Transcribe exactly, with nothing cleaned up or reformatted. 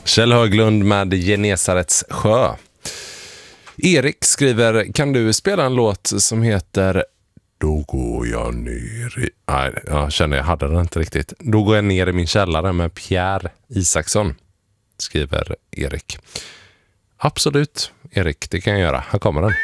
Kjell Höglund med Genesarets sjö. Erik skriver, kan du spela en låt som heter Då går jag ner i... Nej, jag känner jag hade den inte riktigt. Då går jag ner i min källare med Pierre Isaksson, skriver Erik. Absolut, Erik, det kan jag göra. Här kommer den.